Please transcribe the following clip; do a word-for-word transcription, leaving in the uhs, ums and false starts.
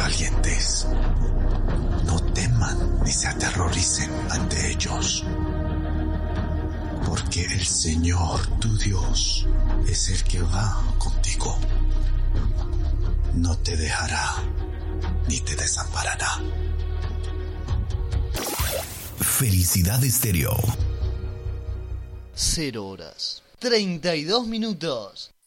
valientes. No teman ni se aterroricen ante ellos, porque el Señor tu Dios es el que va contigo. No te dejará ni te desamparará. Felicidad Estéreo. Cero horas, treinta y dos minutos.